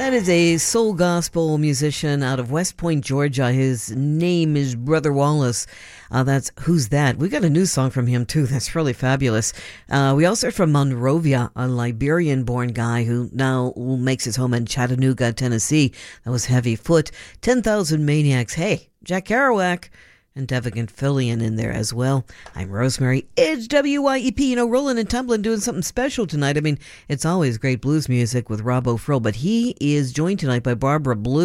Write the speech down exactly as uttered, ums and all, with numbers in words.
That is a soul gospel musician out of West Point, Georgia. His name is Brother Wallace. Uh, that's Who's That? We got a new song from him, too. That's really fabulous. Uh, we also heard from Monrovia, a Liberian-born guy who now makes his home in Chattanooga, Tennessee. That was Heavy Foot. ten thousand Maniacs. Hey, Jack Kerouac. And Devigan Fillion in there as well. I'm Rosemary. It's W Y E P. You know, Rolling and Tumbling doing something special tonight. I mean, it's always great blues music with Robbo Frill, but he is joined tonight by Barbara Blue.